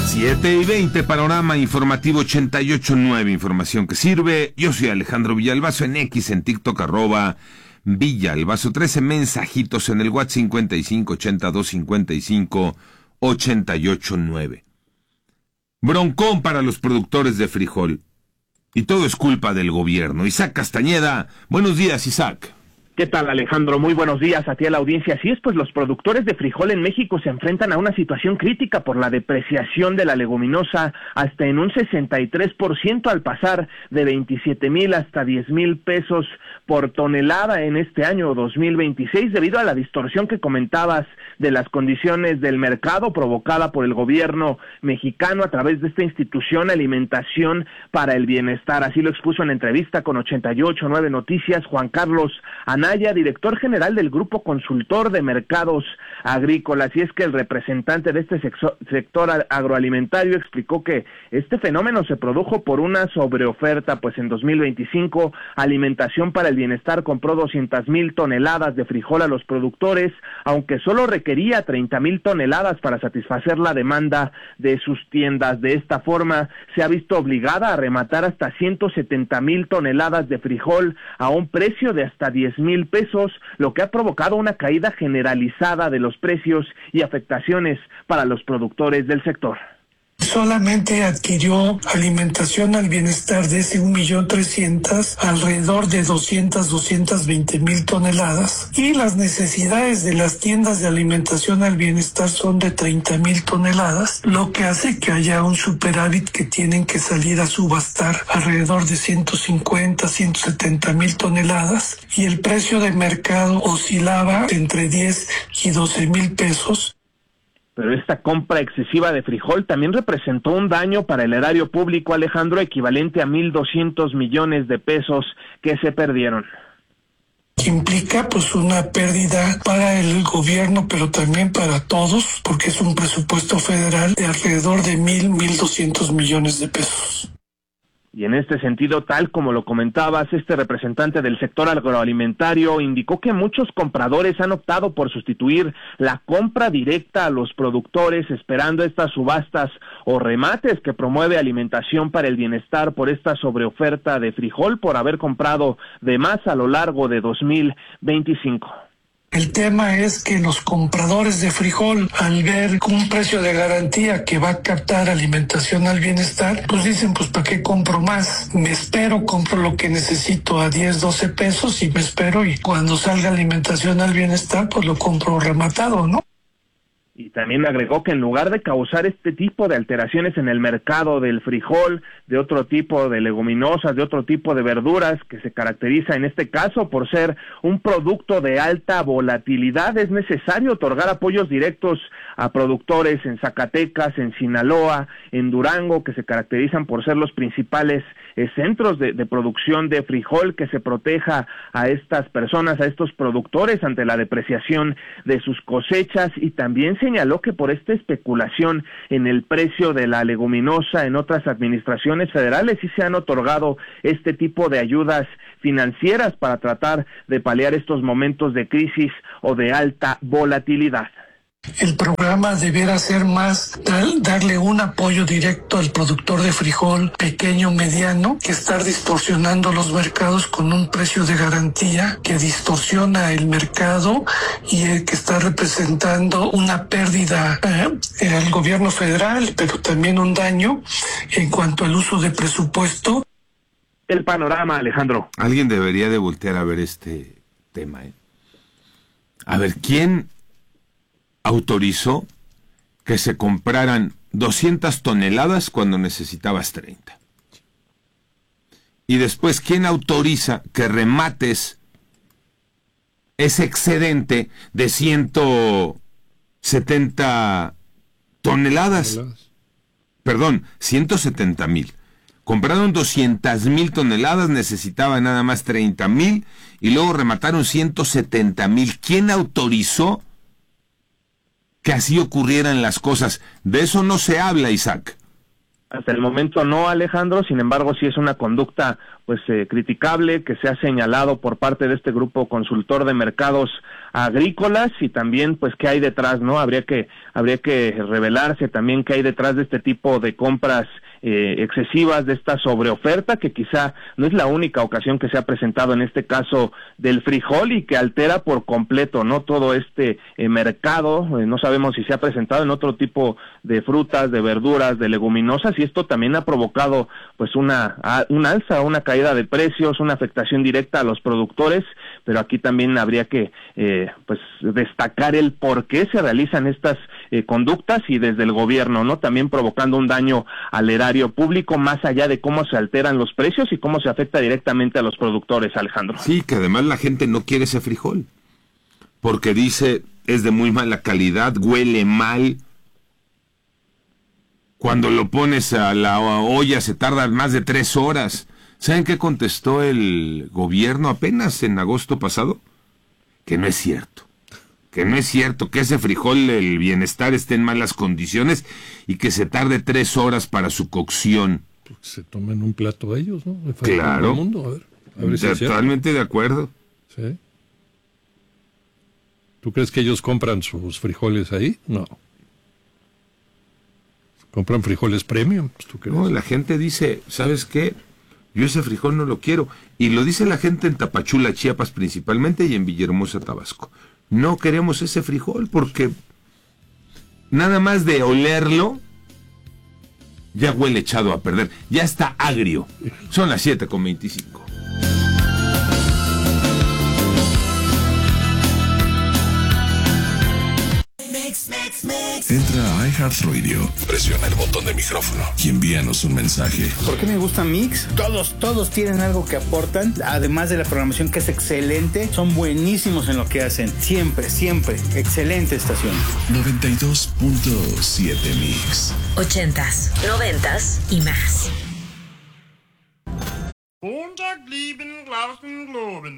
7:20, panorama informativo 88.9, información que sirve. Yo soy Alejandro Villalbazo en X, en TikTok, @Villalbazo 13, mensajitos en el WhatsApp 55825588.9. Broncón para los productores de frijol. Y todo es culpa del gobierno. Isaac Castañeda, buenos días, Isaac. ¿Qué tal, Alejandro? Muy buenos días a ti, a la audiencia. Así es, pues los productores de frijol en México se enfrentan a una situación crítica por la depreciación de la leguminosa hasta en un 63%, al pasar de 27,000 hasta 10,000 pesos por tonelada en este año 2026, debido a la distorsión que comentabas de las condiciones del mercado provocada por el gobierno mexicano a través de esta institución Alimentación para el Bienestar. Así lo expuso en entrevista con 88.9 Noticias Juan Carlos Anaya, director general del Grupo Consultor de Mercados Agrícolas. Y es que el representante de este sector agroalimentario explicó que este fenómeno se produjo por una sobreoferta, pues en 2025 Alimentación para el Bienestar compró 200,000 toneladas de frijol a los productores, aunque solo requería 30,000 toneladas para satisfacer la demanda de sus tiendas. De esta forma se ha visto obligada a rematar hasta 170,000 toneladas de frijol a un precio de hasta 10,000 pesos, lo que ha provocado una caída generalizada de los precios y afectaciones para los productores del sector. Solamente adquirió Alimentación al Bienestar de ese 1,300,000 alrededor de 220,000 toneladas, y las necesidades de las tiendas de Alimentación al Bienestar son de 30,000 toneladas, lo que hace que haya un superávit que tienen que salir a subastar alrededor de 150,000-170,000 toneladas, y el precio de mercado oscilaba entre 10 y 12,000 pesos. Pero esta compra excesiva de frijol también representó un daño para el erario público, Alejandro, equivalente a 1,200 millones de pesos que se perdieron. Que implica pues una pérdida para el gobierno, pero también para todos, porque es un presupuesto federal de alrededor de 1,200 millones de pesos. Y en este sentido, tal como lo comentabas, este representante del sector agroalimentario indicó que muchos compradores han optado por sustituir la compra directa a los productores, esperando estas subastas o remates que promueve Alimentación para el Bienestar por esta sobreoferta de frijol, por haber comprado de más a lo largo de 2025. El tema es que los compradores de frijol, al ver un precio de garantía que va a captar Alimentación al Bienestar, pues dicen, pues ¿para qué compro más? Me espero, compro lo que necesito a 10, 12 pesos y me espero, y cuando salga Alimentación al Bienestar, pues lo compro rematado, ¿no? Y también agregó que en lugar de causar este tipo de alteraciones en el mercado del frijol, de otro tipo de leguminosas, de otro tipo de verduras, que se caracteriza en este caso por ser un producto de alta volatilidad, es necesario otorgar apoyos directos a productores en Zacatecas, en Sinaloa, en Durango, que se caracterizan por ser los principales centros de producción de frijol, que se proteja a estas personas, a estos productores ante la depreciación de sus cosechas. Y también señaló que por esta especulación en el precio de la leguminosa en otras administraciones federales sí se han otorgado este tipo de ayudas financieras para tratar de paliar estos momentos de crisis o de alta volatilidad. El programa debiera ser más darle un apoyo directo al productor de frijol pequeño, mediano, que estar distorsionando los mercados con un precio de garantía que distorsiona el mercado y que está representando una pérdida al gobierno federal, pero también un daño en cuanto al uso de presupuesto. El panorama, Alejandro. Alguien debería de voltear a ver este tema, A ver, ¿quién autorizó que se compraran 200 toneladas cuando necesitabas 30? Y después, ¿quién autoriza que remates ese excedente de 170 toneladas? Perdón, 170,000. Compraron 200,000 toneladas, necesitaban nada más 30,000 y luego remataron 170,000. ¿Quién autorizó que así ocurrieran las cosas? De eso no se habla, Isaac. Hasta el momento no, Alejandro, sin embargo sí es una conducta criticable que se ha señalado por parte de este grupo consultor de mercados agrícolas, y también pues qué hay detrás, ¿no? Habría que revelarse también qué hay detrás de este tipo de compras excesivas, de esta sobreoferta, que quizá no es la única ocasión que se ha presentado en este caso del frijol, y que altera por completo, ¿no?, todo este mercado. No sabemos si se ha presentado en otro tipo de frutas, de verduras, de leguminosas, y esto también ha provocado pues una alza, una caída de precios, una afectación directa a los productores. Pero aquí también habría que pues destacar el por qué se realizan estas conductas, y desde el gobierno, ¿no?, también provocando un daño al erario público, más allá de cómo se alteran los precios y cómo se afecta directamente a los productores, Alejandro. Sí, que además la gente no quiere ese frijol, porque dice, es de muy mala calidad, huele mal. Cuando lo pones a la olla se tarda más de 3 horas. ¿Saben qué contestó el gobierno apenas en agosto pasado? Que no es cierto. Que no es cierto, que ese frijol, el bienestar, esté en malas condiciones y que se tarde 3 horas para su cocción. Porque se toman un plato ellos, ¿no? Claro. Mundo. A ver si es totalmente de acuerdo. ¿Sí? ¿Tú crees que ellos compran sus frijoles ahí? No. ¿Compran frijoles premium? ¿Tú crees? No, la gente dice, ¿sabes qué? Yo ese frijol no lo quiero. Y lo dice la gente en Tapachula, Chiapas principalmente, y en Villahermosa, Tabasco. No queremos ese frijol porque nada más de olerlo ya huele echado a perder. Ya está agrio. Son las 7:25. Entra a iHeartRadio, presiona el botón de micrófono y envíanos un mensaje. ¿Por qué me gusta Mix? Todos tienen algo que aportan, además de la programación que es excelente, son buenísimos en lo que hacen, siempre, excelente estación. 92.7 Mix. 80s, 90s y más.